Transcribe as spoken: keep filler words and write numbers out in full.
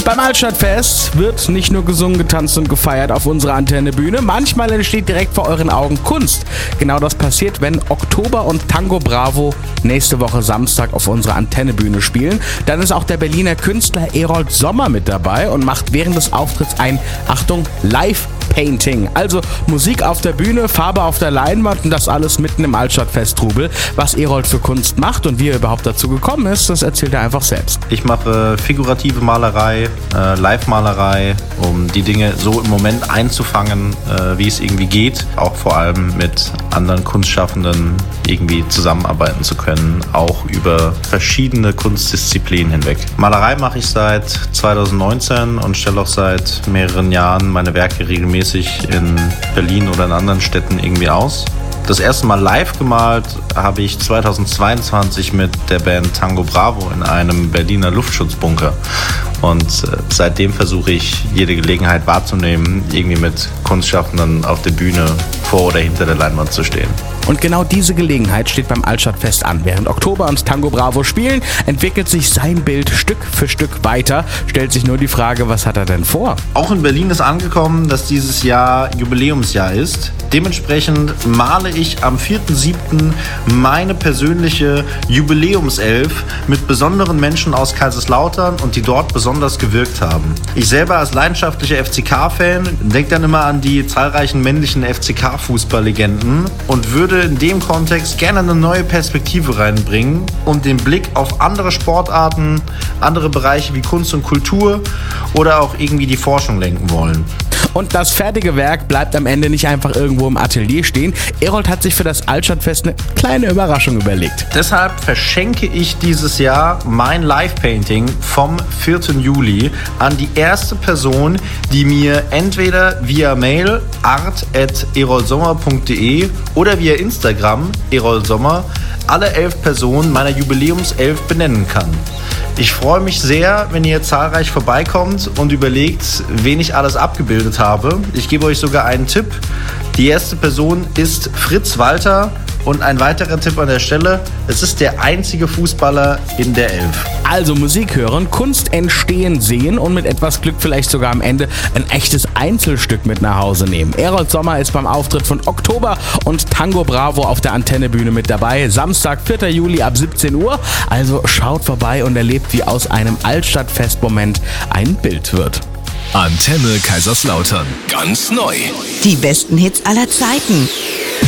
Beim Altstadtfest wird nicht nur gesungen, getanzt und gefeiert auf unserer Antennebühne. Manchmal entsteht direkt vor euren Augen Kunst. Genau das passiert, wenn Oktober und Tango Bravo nächste Woche Samstag auf unserer Antennebühne spielen. Dann ist auch der Berliner Künstler Erold Sommer mit dabei und macht während des Auftritts ein, Achtung, Live-Painting. Also Musik auf der Bühne, Farbe auf der Leinwand und das alles mitten im Altstadtfest-Trubel. Was Erold für Kunst macht und wie er überhaupt dazu gekommen ist, das erzählt er einfach selbst. Ich mache figurative Malerei, äh, Live-Malerei, um die Dinge so im Moment einzufangen, äh, wie es irgendwie geht. Auch vor allem mit anderen Kunstschaffenden irgendwie zusammenarbeiten zu können, auch über verschiedene Kunstdisziplinen hinweg. Malerei mache ich seit zwanzig neunzehn und stelle auch seit mehreren Jahren meine Werke regelmäßig in Berlin oder in anderen Städten irgendwie aus. Das erste Mal live gemalt habe ich zweitausendzweiundzwanzig mit der Band Tango Bravo in einem Berliner Luftschutzbunker. Und seitdem versuche ich, jede Gelegenheit wahrzunehmen, irgendwie mit Kunstschaffenden auf der Bühne vor oder hinter der Leinwand zu stehen. Und genau diese Gelegenheit steht beim Altstadtfest an. Während Oktober und Tango Bravo spielen, entwickelt sich sein Bild Stück für Stück weiter. Stellt sich nur die Frage, was hat er denn vor? Auch in Berlin ist angekommen, dass dieses Jahr Jubiläumsjahr ist. Dementsprechend male ich am vierten siebten meine persönliche Jubiläumself mit besonderen Menschen aus Kaiserslautern und die dort besonders gewirkt haben. Ich selber als leidenschaftlicher F C K-Fan denke dann immer an die zahlreichen männlichen F C K-Fußballlegenden und würde in dem Kontext gerne eine neue Perspektive reinbringen und den Blick auf andere Sportarten, andere Bereiche wie Kunst und Kultur oder auch irgendwie die Forschung lenken wollen. Und das fertige Werk bleibt am Ende nicht einfach irgendwo im Atelier stehen. Erold hat sich für das Altstadtfest eine kleine Überraschung überlegt. Deshalb verschenke ich dieses Jahr mein Live-Painting vom vierten Juli an die erste Person, die mir entweder via Mail art at eroldsommer punkt de oder via Instagram eroldsommer alle elf Personen meiner Jubiläumself benennen kann. Ich freue mich sehr, wenn ihr zahlreich vorbeikommt und überlegt, wen ich alles abgebildet habe. Ich gebe euch sogar einen Tipp. Die erste Person ist Fritz Walter und ein weiterer Tipp an der Stelle, es ist der einzige Fußballer in der Elf. Also Musik hören, Kunst entstehen sehen und mit etwas Glück vielleicht sogar am Ende ein echtes Einzelstück mit nach Hause nehmen. Erold Sommer ist beim Auftritt von Oktober und Tango Bravo auf der Antennebühne mit dabei. Samstag, vierten Juli ab siebzehn Uhr. Also schaut vorbei und erlebt, wie aus einem Altstadtfestmoment ein Bild wird. Antenne Kaiserslautern. Ganz neu. Die besten Hits aller Zeiten.